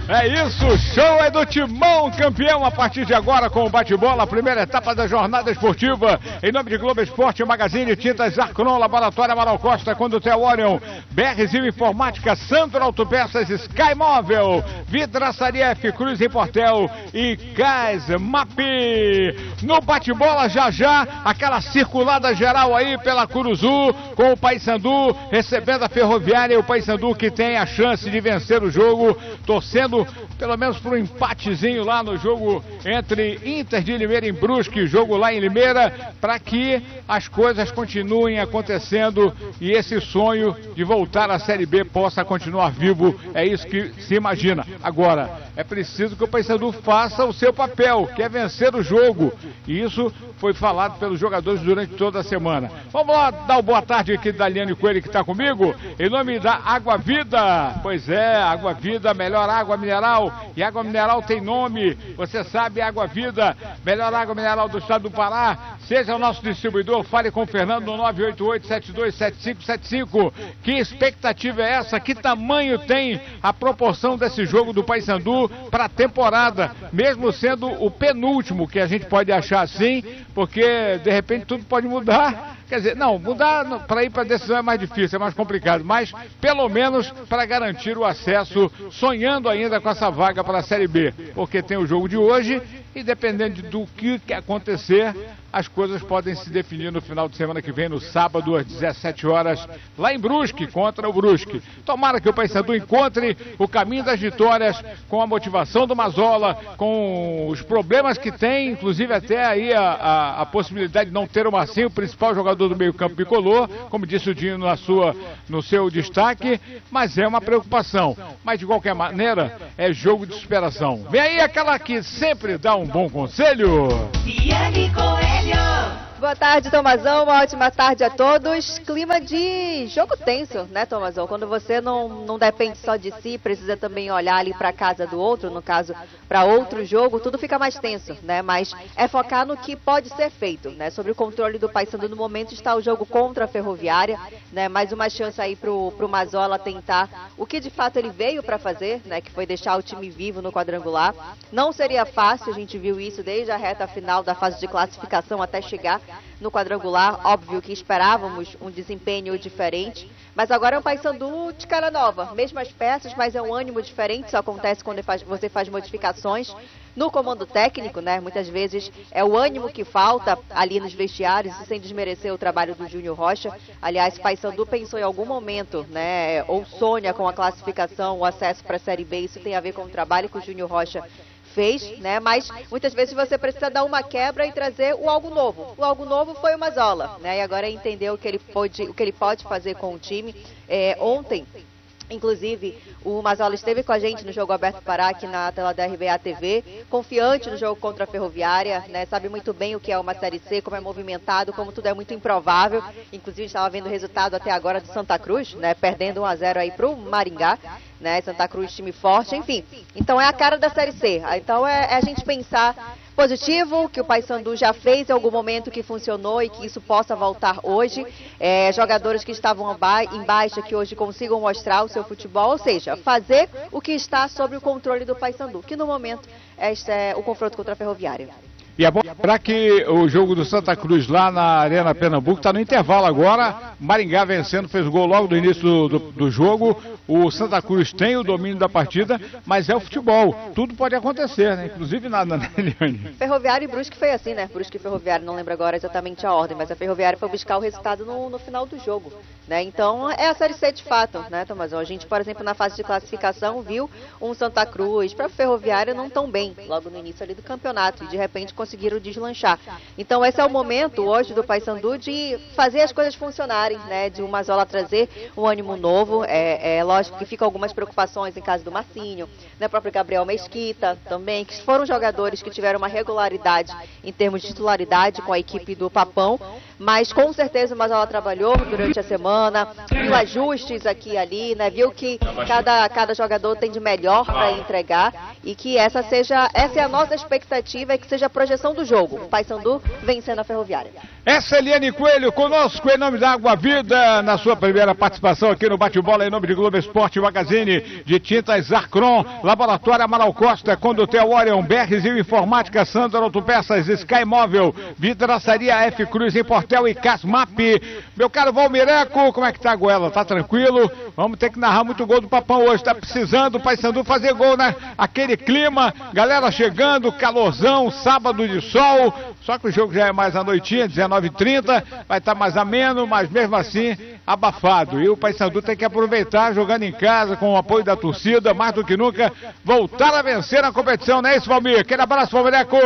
É isso, o show é do Timão, campeão a partir de agora com o bate-bola, a primeira etapa da jornada esportiva. Em nome de Globo Esporte, Magazine, Tintas Arcron, Laboratório Amaral Costa, Condutel Orion, BRZil Informática, Sandro Autopeças, Sky Móvel, Vidraçaria F Cruz em Portel e Gás Map. No bate-bola já, aquela circulada geral aí pela Curuzu, com o Paysandu recebendo a Ferroviária, e o Paysandu que tem a chance de vencer o jogo, torcendo pelo menos por um empatezinho lá no jogo entre Inter de Limeira e Brusque, jogo lá em Limeira, para que as coisas continuem acontecendo e esse sonho de voltar à Série B possa continuar vivo, é isso que se imagina. Agora, é preciso que o Paysandu faça o seu papel, que é vencer o jogo, e isso foi falado pelos jogadores durante toda a semana. Vamos lá dar uma boa tarde aqui da Daliane Coelho, que está comigo, em nome da Água Vida. Pois é, Água Vida, melhor água mineral, e água mineral tem nome, você sabe, Água Vida, melhor água mineral do estado do Pará. Seja o nosso distribuidor, fale com o Fernando no 988-727575. Que expectativa é essa? Que tamanho tem a proporção desse jogo do Paysandu para a temporada, mesmo sendo o penúltimo, que a gente pode achar assim, porque de repente tudo pode mudar. Quer dizer, não, mudar para ir para a decisão é mais difícil, é mais complicado, mas pelo menos para garantir o acesso, sonhando ainda com essa vaga para a Série B, porque tem o jogo de hoje e dependendo do que acontecer, as coisas podem se definir no final de semana que vem, no sábado, às 17 horas, lá em Brusque, contra o Brusque. Tomara que o Paysandu encontre o caminho das vitórias, com a motivação do Mazola, com os problemas que tem, inclusive até aí a possibilidade de não ter o Marcinho, o principal jogador do meio-campo bicolor, como disse o Dinho no seu destaque, mas é uma preocupação. Mas de qualquer maneira, é jogo de superação. Vem aí aquela que sempre dá um bom conselho. Daliane Coelho. Boa tarde, Tomazão, uma ótima tarde a todos. Clima de jogo tenso, né, Tomazão? Quando você não depende só de si, precisa também olhar ali para a casa do outro, no caso, para outro jogo, tudo fica mais tenso, né? Mas é focar no que pode ser feito, né? Sobre o controle do Paysandu no momento está o jogo contra a Ferroviária, né? Mais uma chance aí pro Mazola tentar o que de fato ele veio para fazer, né? Que foi deixar o time vivo no quadrangular. Não seria fácil, a gente viu isso desde a reta final da fase de classificação até chegar no quadrangular. Óbvio que esperávamos um desempenho diferente, mas agora é um Paysandu de cara nova, mesmas peças, mas é um ânimo diferente. Isso acontece quando você faz modificações no comando técnico, né? Muitas vezes é o ânimo que falta ali nos vestiários, sem desmerecer o trabalho do Júnior Rocha. Aliás, Paysandu pensou em algum momento, né, ou sonha com a classificação, o acesso para a Série B. Isso tem a ver com o trabalho que o Júnior Rocha fez, né? Mas muitas vezes você precisa dar uma quebra e trazer o algo novo. O algo novo foi o Mazola, né? E agora entendeu o que ele pode fazer com o time. Ontem, inclusive, o Mazola esteve com a gente no Jogo Aberto Pará, aqui na tela da RBA TV, confiante no jogo contra a Ferroviária, né? Sabe muito bem o que é uma Série C, como é movimentado, como tudo é muito improvável. Inclusive, estava vendo o resultado até agora do Santa Cruz, né? Perdendo 1-0 aí pro Maringá, né? Santa Cruz, time forte, enfim. Então é a cara da Série C. Então é a gente pensar positivo, que o Paysandu já fez em algum momento que funcionou e que isso possa voltar hoje. Jogadores que estavam em baixa, que hoje consigam mostrar o seu futebol, ou seja, fazer o que está sob o controle do Paysandu, que no momento é o confronto contra a Ferroviária. E é bom lembrar que o jogo do Santa Cruz lá na Arena Pernambuco está no intervalo agora. Maringá vencendo, fez gol logo no início do jogo. O Santa Cruz tem o domínio da partida, mas é o futebol. Tudo pode acontecer, né? Inclusive nada, né, Eliane? Ferroviária e Brusque foi assim, né? Brusque e Ferroviária, não lembro agora exatamente a ordem, mas a Ferroviária foi buscar o resultado no final do jogo, né? Então é a Série C de fato, né, Tomazão? A gente, por exemplo, na fase de classificação viu um Santa Cruz para a Ferroviária não tão bem, logo no início ali do campeonato, e de repente conseguiram deslanchar. Então esse é o momento hoje do Paysandu de fazer as coisas funcionarem, né? De o Mazola trazer um ânimo novo. Lógico que ficam algumas preocupações em caso do Marcinho, né? O próprio Gabriel Mesquita também, que foram jogadores que tiveram uma regularidade em termos de titularidade com a equipe do Papão, mas com certeza o Mazola trabalhou durante a semana, viu ajustes aqui e ali, né? Viu que cada jogador tem de melhor para entregar e que essa é a nossa expectativa, é que seja a projeção do jogo. O Paysandu vencendo a Ferroviária. Essa é Eliane Coelho conosco em nome da Água Vida, na sua primeira participação aqui no Bate-Bola, em nome de Globo Esporte Magazine, de Tintas Arcron, Laboratório Amaral Costa, Condutel Orion, BRZil Informática, Sandra Autopeças, Sky Móvel, Vidraçaria F Cruz em Portel e Casmap. Meu caro Valmireco, como é que tá a goela? Tá tranquilo? Vamos ter que narrar muito gol do Papão hoje, tá precisando o Paysandu fazer gol, né? Aquele clima, galera chegando, calorzão, sábado de sol, só que o jogo já é mais à noitinha, 19h30, vai estar mais ameno, mas mesmo assim abafado. E o Paysandu tem que aproveitar, jogando em casa, com o apoio da torcida, mais do que nunca, voltar a vencer na competição, não é isso, Valmir? Aquele abraço, Valmireco!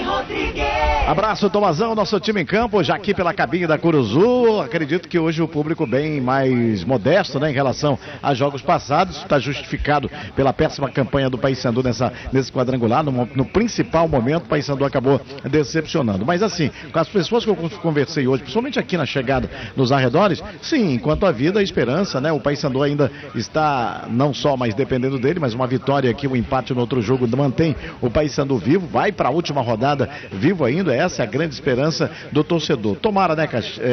Abraço, Tomazão, nosso time em campo, já aqui pela cabine da Curuzu. Acredito que hoje o público bem mais modesto, né, em relação a jogos passados, está justificado pela péssima campanha do Paysandu nesse quadrangular. No principal momento, o Paysandu acabou decepcionando. Mas assim, com as pessoas que eu conversei hoje, principalmente aqui na chegada nos arredores, sim, enquanto a vida, a esperança, né? O Paysandu ainda está não só mais dependendo dele, mas uma vitória aqui, um empate no outro jogo mantém o Paysandu vivo, vai para a última rodada vivo ainda. Essa é a grande esperança do torcedor. Tomara, né,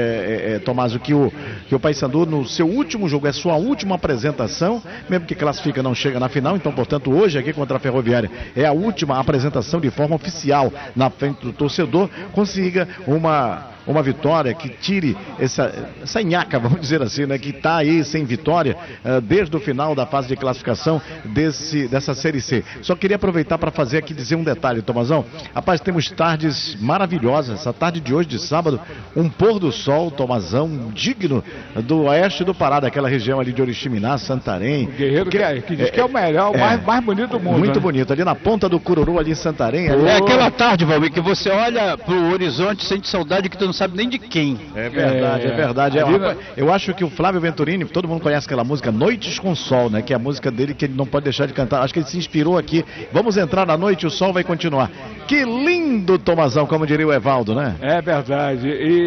Tomás, que o Paysandu no seu último jogo, é sua última apresentação, mesmo que classifica, não chega na final, então, portanto, hoje aqui contra a Ferroviária é a última apresentação de forma oficial na frente do torcedor, consiga uma vitória que tire essa nhaca, vamos dizer assim, né, que está aí sem vitória desde o final da fase de classificação dessa Série C. Só queria aproveitar para fazer aqui, dizer um detalhe, Tomazão. Rapaz, temos tardes maravilhosas. Essa tarde de hoje, de sábado, um pôr do sol, Tomazão, digno do oeste do Pará, daquela região ali de Oriximiná, Santarém. O Guerreiro que diz que é o melhor, o mais bonito do mundo. Muito, né? Bonito, ali na ponta do Cururu, ali em Santarém. É aquela tarde, Valmir, que você olha pro horizonte, sente saudade que tu não sabe nem de quem. É verdade, é verdade. Eu acho que o Flávio Venturini, todo mundo conhece aquela música Noites com Sol, né? Que é a música dele que ele não pode deixar de cantar. Acho que ele se inspirou aqui. Vamos entrar na noite, o sol vai continuar. Que lindo, Tomazão, como diria o Evaldo, né? É verdade.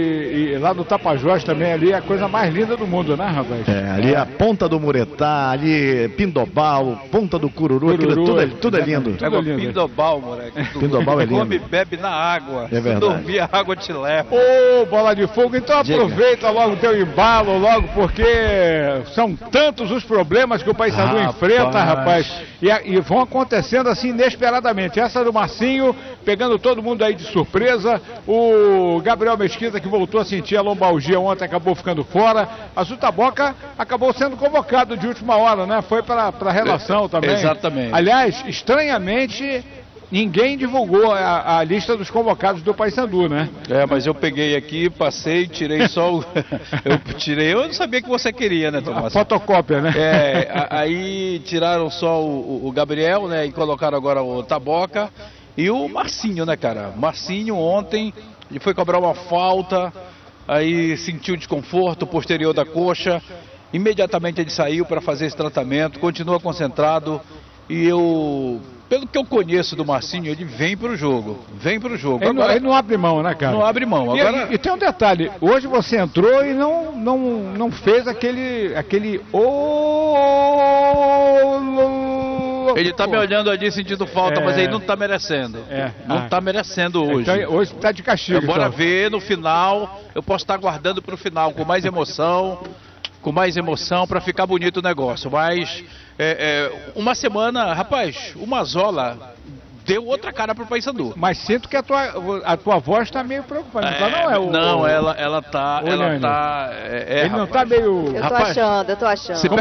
E lá no Tapajós também, ali é a coisa mais linda do mundo, né, rapaz? Ali a ponta do Muretá, ali Pindobal, ponta do Cururu, tudo é lindo. Tudo lindo. Pindobal, moleque. Pindobal é lindo. Come e bebe na água. É verdade. Dormir, a água te leva. Bola de fogo, então aproveita logo o teu embalo, logo, porque são tantos os problemas que o Paysandu enfrenta, rapaz, e vão acontecendo assim inesperadamente. Essa do Marcinho, pegando todo mundo aí de surpresa, o Gabriel Mesquita, que voltou a sentir a lombalgia ontem, acabou ficando fora, a Zutaboca acabou sendo convocado de última hora, né, foi para a relação também. Exatamente. Aliás, estranhamente, ninguém divulgou a lista dos convocados do Paysandu, né? Mas eu peguei aqui, passei, tirei só o... eu não sabia que você queria, né, Tomás? A fotocópia, né? Aí tiraram só o Gabriel, né, e colocaram agora o Taboca e o Marcinho, né, cara? Marcinho ontem, ele foi cobrar uma falta, aí sentiu desconforto posterior da coxa, imediatamente ele saiu para fazer esse tratamento, continua concentrado e pelo que eu conheço do Marcinho, ele vem pro jogo. Ele não abre mão, né, cara? Não abre mão. Agora... E tem um detalhe, hoje você entrou e não fez aquele... Ele tá me olhando ali sentindo falta, mas ele não tá merecendo. Não tá merecendo hoje. Então, hoje tá de castigo. Bora ver no final, eu posso estar aguardando pro final com mais emoção para ficar bonito o negócio. Mas uma semana, rapaz, o Mazola deu outra cara pro Paysandu. Mas sinto que a tua voz tá meio preocupada. Ela tá. Ele não tá meio. Eu tô achando. Você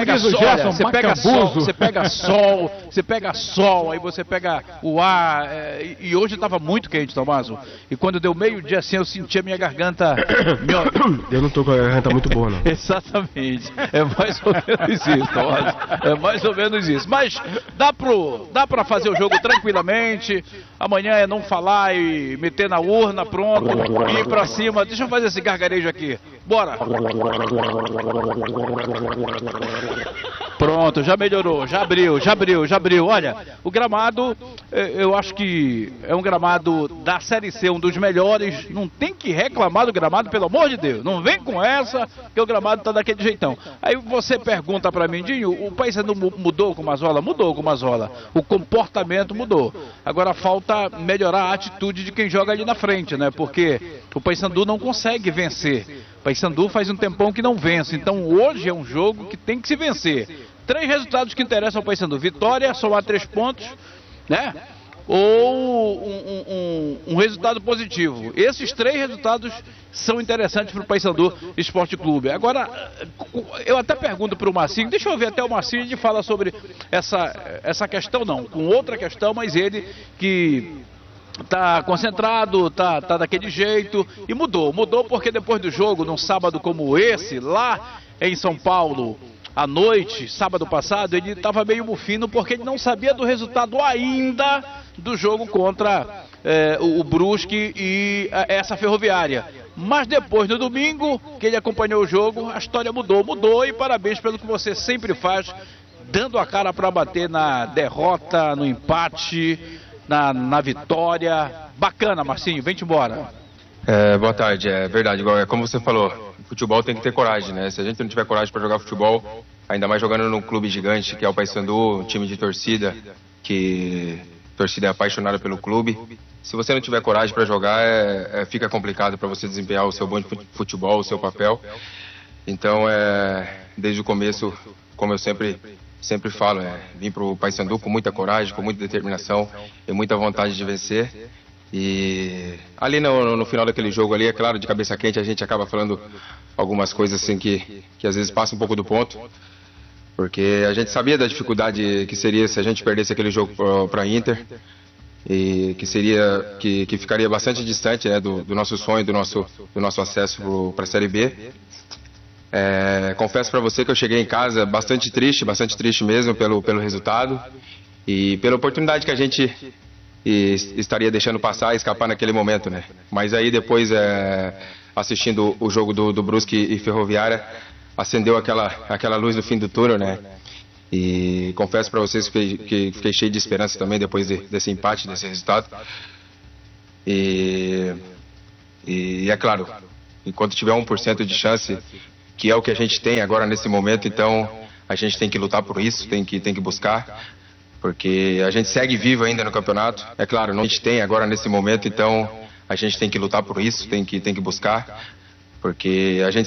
pega sol, aí você pega o ar. E hoje tava muito quente, Tomaso. E quando deu meio-dia assim, eu senti a minha garganta. Eu não tô com a garganta muito boa, não. Exatamente. É mais ou menos isso, Tomaso. É mais ou menos isso. Mas dá pra fazer o jogo tranquilamente. Amanhã é não falar e meter na urna, pronto, e ir pra cima. Deixa eu fazer esse gargarejo aqui. Bora! Pronto, já melhorou, já abriu. Olha, o gramado, eu acho que é um gramado da Série C, um dos melhores. Não tem que reclamar do gramado, pelo amor de Deus. Não vem com essa, que o gramado tá daquele jeitão. Aí você pergunta pra mim, Dinho, o Paysandu mudou com o Mazola? Mudou com o Mazola. O comportamento mudou. Agora falta melhorar a atitude de quem joga ali na frente, né? Porque o Paysandu não consegue vencer. O Paysandu faz um tempão que não vence. Então hoje é um jogo que tem que se vencer. 3 resultados que interessam ao Paysandu: vitória, somar 3 pontos, né? Ou um resultado positivo. Esses 3 resultados são interessantes para o Paysandu Esporte Clube. Agora, eu até pergunto para o Marcinho, deixa eu ver até o Marcinho, ele fala sobre essa questão, não, com outra questão, mas ele que tá concentrado, tá daquele jeito, e mudou porque depois do jogo, num sábado como esse, lá em São Paulo, à noite, sábado passado, ele estava meio mufino porque ele não sabia do resultado ainda do jogo contra o Brusque e essa Ferroviária. Mas depois, no domingo, que ele acompanhou o jogo, a história mudou e parabéns pelo que você sempre faz, dando a cara para bater na derrota, no empate, na vitória. Bacana, Marcinho, vem-te embora. Boa tarde, é verdade, igual como você falou, futebol tem que ter coragem, né? Se a gente não tiver coragem para jogar futebol, ainda mais jogando num clube gigante que é o Paysandu, um time de torcida, que torcida é apaixonada pelo clube, se você não tiver coragem para jogar, fica complicado para você desempenhar o seu bom futebol, o seu papel. Então, desde o começo, como eu sempre falo, vim pro Paysandu com muita coragem, com muita determinação e muita vontade de vencer. E ali no final daquele jogo ali, é claro, de cabeça quente, a gente acaba falando algumas coisas assim que às vezes passa um pouco do ponto, porque a gente sabia da dificuldade que seria se a gente perdesse aquele jogo para Inter, e que ficaria bastante distante, né, do nosso sonho, do nosso acesso para a Série B. Confesso para você que eu cheguei em casa bastante triste mesmo pelo resultado e pela oportunidade que a gente estaria deixando passar e escapar naquele momento, né? Mas aí depois, assistindo o jogo do Brusque e Ferroviária, acendeu aquela luz no fim do túnel, né? E confesso para vocês que fiquei cheio de esperança também depois desse empate, desse resultado. E é claro, enquanto tiver 1% de chance, que é o que a gente tem agora nesse momento, então a gente tem que lutar por isso, tem que buscar, porque a gente segue vivo ainda no campeonato. É claro, não a gente tem agora nesse momento, então a gente tem que lutar por isso, tem que buscar, porque a gente